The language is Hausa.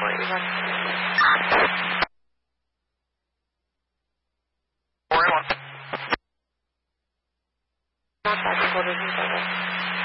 Ivan. Four one. Not that you go to